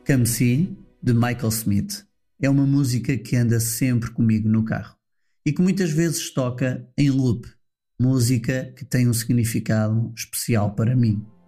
Come See, de Michael Smith, é uma música que anda sempre comigo no carro e que muitas vezes toca em loop, música que tem um significado especial para mim.